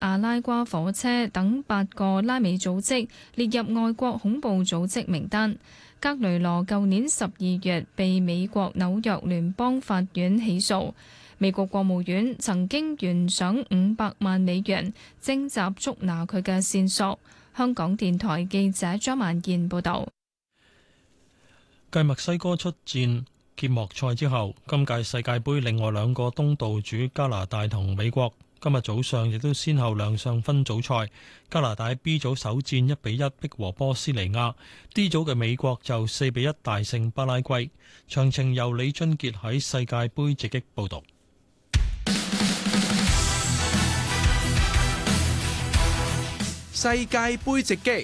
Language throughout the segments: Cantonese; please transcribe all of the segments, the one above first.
阿拉瓜火車等8個拉美組織列入外國恐怖組織名單。格雷羅舊年12月被美國紐約聯邦法院起訴。美國國務院曾經懸賞500萬美元徵集捉拿佢嘅線索。香港電台記者張萬燕報導。 繼墨西哥出戰揭幕賽之後，今屆世界盃另外兩個東道主加拿大同美國今日早上亦都先後亮相分組賽。加拿大 B 組首戰1-1逼和波斯尼亞，D 組嘅美國就4-1大勝巴拉圭。詳情由李俊傑喺世界盃直擊報導。 世界盃直擊。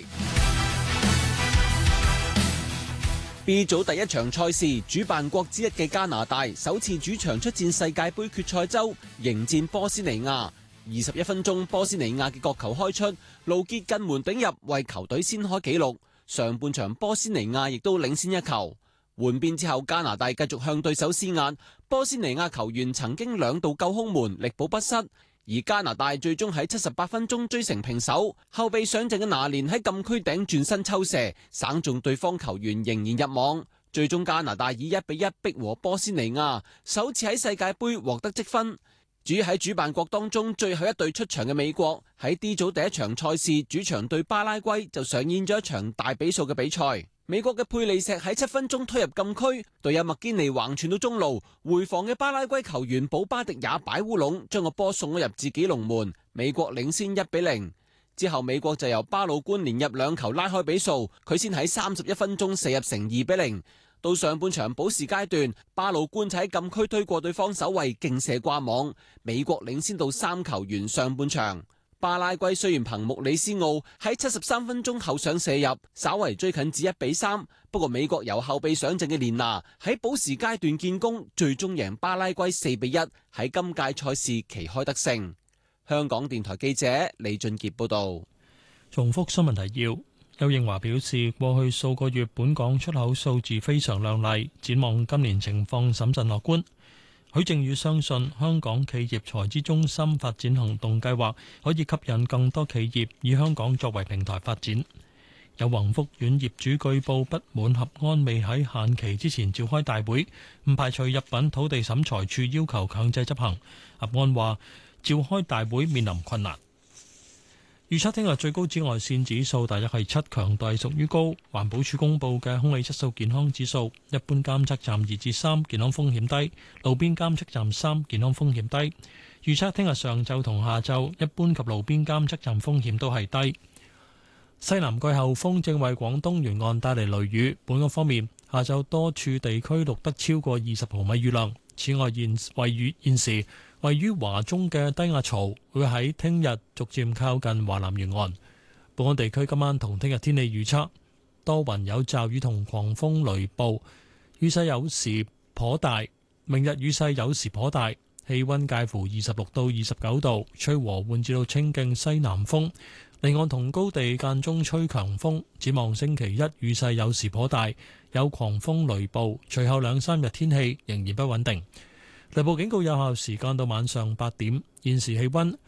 B 組第一場賽事，主辦國之一嘅加拿大首次主場出戰世界盃決賽周，迎戰波斯尼亞。21分鐘，波斯尼亞嘅角球開出，盧傑近門頂入，為球隊先開紀錄。上半場波斯尼亞亦都領先一球。換邊之後，加拿大繼續向對手施壓，波斯尼亞球員曾經2度救空門，力保不失。而加拿大最終喺78分鐘追成平手，後備上陣嘅拿連喺禁區頂轉身抽射，省中對方球員仍然入網。最終加拿大以1-1逼和波斯尼亞，首次喺世界盃獲得積分。至於喺主辦國當中最後一隊出場嘅美國，喺 D 組第一場賽事主場對巴拉圭就上演咗一場大比數嘅比賽。美國嘅佩利石喺7分鐘推入禁區，隊友麥堅尼橫傳到中路，回防嘅巴拉圭球員保巴迪也擺烏龍，將個波送咗入自己龍門，美國領先1-0。之後美國就由巴魯官連入2球拉開比數，佢先喺31分鐘射入成2-0。到上半場補時階段，巴魯官喺禁區推過對方守衛，勁射掛網，美國領先到3球完上半場。巴拉圭雖然憑穆里斯奧喺73分鐘後上射入，稍為追近至1-3，不過美國由後備上陣嘅連拿喺補時階段建功，最終贏巴拉圭4-1，喺今屆賽事旗開得勝。香港電台記者李俊傑報道。 重複新聞提要。丘應樺表示，過去數個月本港出口數字非常亮麗，展望今年情況審慎樂觀。許正宇相信香港企業財資中心發展行動計劃可以吸引更多企業以香港作為平台發展。有宏福苑業主據報不滿合安未喺限期之前召開大會，唔排除入稟土地審裁處要求強制執行。合安話召開大會面臨困難。預測聽日最高紫外線指數大約係7，強度屬於高。環保署公布嘅空氣質素健康指數，一般監測站2-3，健康風險低；路邊監測站3，健康風險低。預測聽日上晝同下晝，一般及路邊監測站風險都係低。西南季候風正為廣東沿岸帶嚟雷雨。本港方面，下晝多處地區錄得超過20毫米雨量。此外，現時位於華中嘅低壓槽會喺聽日逐漸靠近華南沿岸。本港地區今晚同聽日天氣預測，多雲有驟雨同狂風雷暴，雨勢有時頗大。明日雨勢有時頗大，氣溫介乎26到29度，吹和緩至到清勁西南風。離岸同高地間中吹強風。展望星期一雨勢有時頗大，有狂風雷暴。隨後2-3日天氣仍然不穩定。雷暴警告有效時間到晚上8點。現時氣溫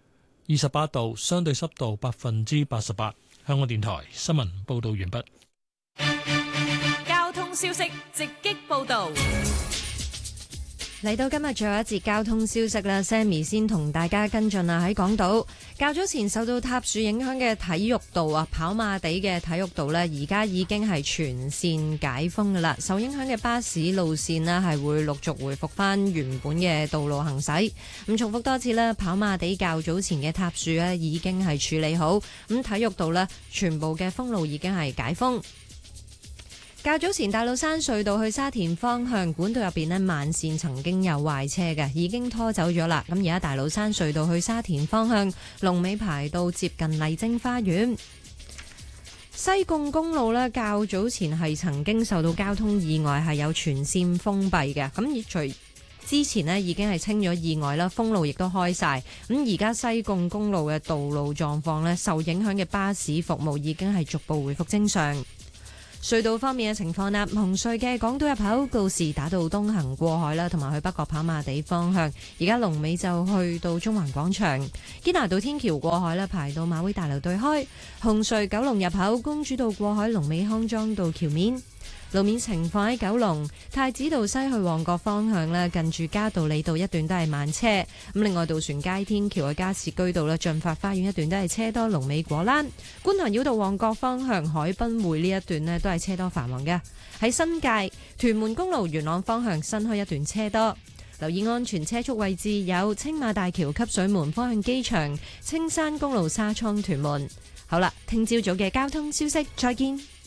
28度，相對濕度88%。香港電台新聞報道完畢。 交通消息直擊報道。 嚟到今日最後一節交通消息啦 ，Sammy 先同大家跟進啊。喺港島較早前受到塌樹影響嘅體育道啊，跑馬地嘅體育道呢，而家已經係全線解封噶啦。受影響嘅巴士路線呢，係會陸續回復翻原本嘅道路行駛。咁重複多次啦，跑馬地較早前嘅塌樹呢，已經係處理好，咁體育道呢，全部嘅封路已經係解封。較早前大老山隧道去沙田方向管道入邊呢，慢線曾經有壞車嘅，已經拖走咗啦。咁而家大老山隧道去沙田方向龍尾排到接近麗晶花園。西貢公路呢，較早前係曾經受到交通意外，係有全線封閉嘅。咁而除之前呢，已經係清咗意外啦，封路亦都開晒。咁而家西貢公路嘅道路狀況呢，受影響嘅巴士服務已經係逐步回復正常。 隧道方面嘅情況啦，紅隧嘅港島入口告士打道東行過海啦，同埋去北角跑馬地方向，而家龍尾就去到中環廣場。堅拿道天橋過海啦，排到馬會大樓對開。紅隧九龍入口公主道過海，龍尾康莊道橋面。路面情況喺九龍太子道西去旺角方向咧，近住嘉道理道一段都係慢車。咁另外渡船街天橋嘅加士居道咧，駿發花園一段都係車多，龍尾果欄。觀塘繞道旺角方向海濱匯呢一段咧都係車多繁忙嘅。喺新界屯門公路元朗方向新墟一段車多，留意安全車速位置有青馬大橋汲水門方向機場、青山公路沙涌屯門。好啦，聽朝早嘅交通消息，再見。